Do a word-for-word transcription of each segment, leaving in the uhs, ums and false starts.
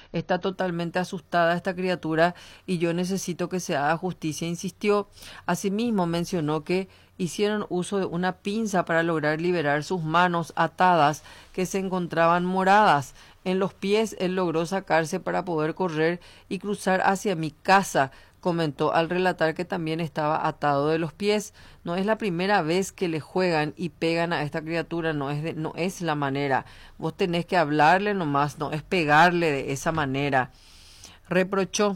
Está totalmente asustada esta criatura y yo necesito que se haga justicia, insistió. Asimismo mencionó que hicieron uso de una pinza para lograr liberar sus manos atadas que se encontraban moradas. En los pies él logró sacarse para poder correr y cruzar hacia mi casa, comentó al relatar que también estaba atado de los pies. No es la primera vez que le juegan y pegan a esta criatura, no es, de, no es la manera. Vos tenés que hablarle nomás, no es pegarle de esa manera, reprochó.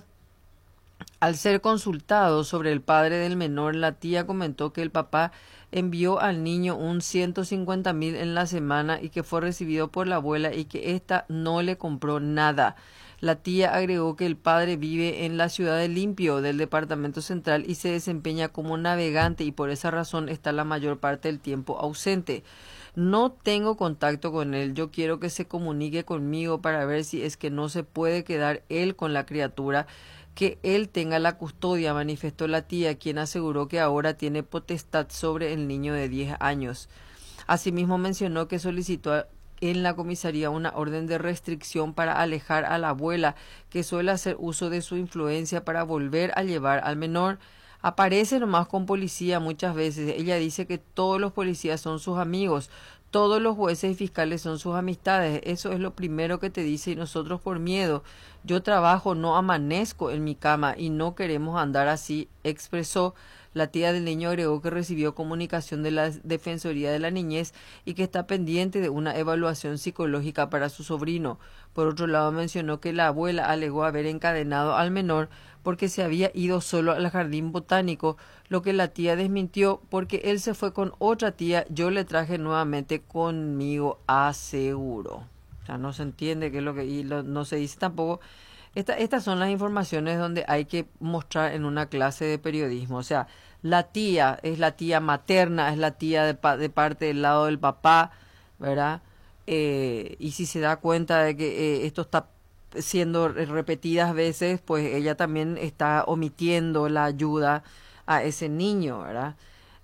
Al ser consultado sobre el padre del menor, la tía comentó que el papá envió al niño un ciento cincuenta mil en la semana y que fue recibido por la abuela y que ésta no le compró nada. La tía agregó que el padre vive en la ciudad de Limpio, del departamento central, y se desempeña como navegante y por esa razón está la mayor parte del tiempo ausente. No tengo contacto con él, yo quiero que se comunique conmigo para ver si es que no se puede quedar él con la criatura, que él tenga la custodia, manifestó la tía, quien aseguró que ahora tiene potestad sobre el niño de diez años. Asimismo mencionó que solicitó en la comisaría una orden de restricción para alejar a la abuela, que suele hacer uso de su influencia para volver a llevar al menor. Aparece nomás con policía muchas veces. Ella dice que todos los policías son sus amigos, todos los jueces y fiscales son sus amistades. Eso es lo primero que te dice y nosotros por miedo. Yo trabajo, no amanezco en mi cama y no queremos andar así, expresó. La tía del niño agregó que recibió comunicación de la Defensoría de la Niñez y que está pendiente de una evaluación psicológica para su sobrino. Por otro lado, mencionó que la abuela alegó haber encadenado al menor porque se había ido solo al jardín botánico, lo que la tía desmintió porque él se fue con otra tía. Yo le traje nuevamente conmigo, aseguró. O sea, no se entiende qué es lo que... y lo, no se dice tampoco... Esta, estas son las informaciones donde hay que mostrar en una clase de periodismo. O sea, la tía es la tía materna, es la tía de, pa, de parte del lado del papá, ¿verdad? Eh, y si se da cuenta de que eh, esto está siendo repetidas veces, pues ella también está omitiendo la ayuda a ese niño, ¿verdad?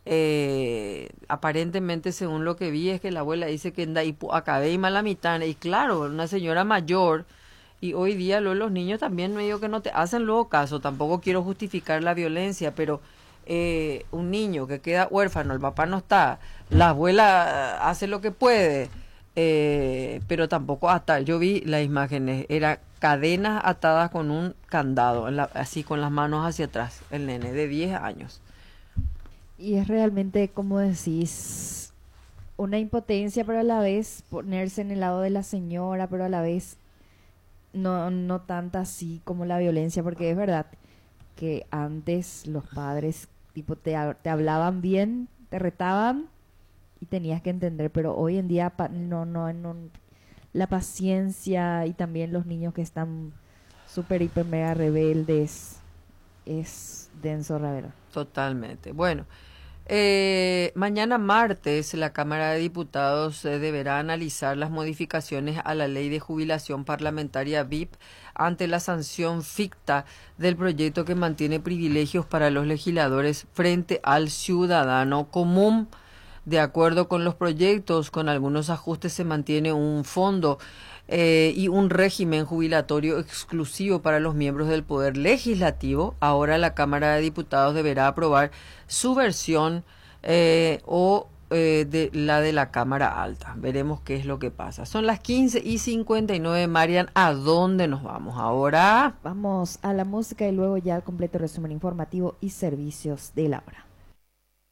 Eh, aparentemente, según lo que vi, es que la abuela dice que anda y acabé y mala mitad. Y claro, una señora mayor... Y hoy día lo, los niños también medio que no te hacen luego caso. Tampoco quiero justificar la violencia, pero eh, un niño que queda huérfano, el papá no está, la abuela hace lo que puede, eh, pero tampoco hasta, yo vi las imágenes, era cadenas atadas con un candado, en la, así con las manos hacia atrás, el nene de diez años. Y es realmente, como decís, una impotencia, pero a la vez ponerse en el lado de la señora, pero a la vez... No, no tanta así como la violencia, porque es verdad que antes los padres tipo te, te hablaban bien, te retaban y tenías que entender, pero hoy en día pa, no, no, no, la paciencia y también los niños que están súper, hiper, mega rebeldes es denso, la verdad. Totalmente. Bueno, Eh, mañana martes la Cámara de Diputados eh, deberá analizar las modificaciones a la ley de jubilación parlamentaria V I P ante la sanción ficta del proyecto que mantiene privilegios para los legisladores frente al ciudadano común. De acuerdo con los proyectos, con algunos ajustes se mantiene un fondo eh, y un régimen jubilatorio exclusivo para los miembros del Poder Legislativo. Ahora la Cámara de Diputados deberá aprobar su versión eh, o eh, de la de la Cámara Alta. Veremos qué es lo que pasa. Son las quince y cincuenta y nueve, Marian. ¿A dónde nos vamos ahora? Vamos a la música y luego ya al completo resumen informativo y servicios de la hora.